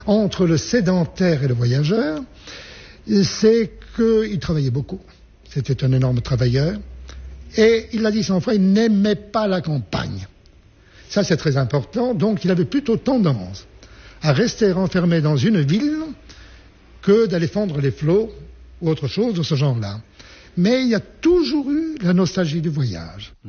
entre le sédentaire et le voyageur, c'est qu'il travaillait beaucoup. C'était un énorme travailleur. Et il l'a dit 100 fois, il n'aimait pas la campagne. Ça, c'est très important. Donc, il avait plutôt tendance à rester enfermé dans une ville que d'aller fendre les flots ou autre chose de ce genre-là. Mais il y a toujours eu la nostalgie du voyage.